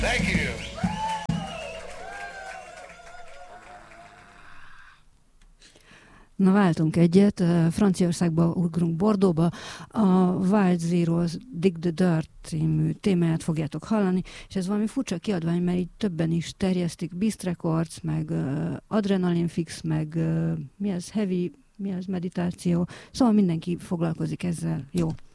Thank you. Na, váltunk egyet, Franciaországba ugrunk, Bordeauxba, a Wild Zeroes Dig the Dirt című témáját fogjátok hallani, és ez valami furcsa kiadvány, mert így többen is terjesztik, Beast Records, meg Adrenaline Fix, meg mi ez, Heavy, mi ez, meditáció, szóval mindenki foglalkozik ezzel, jó.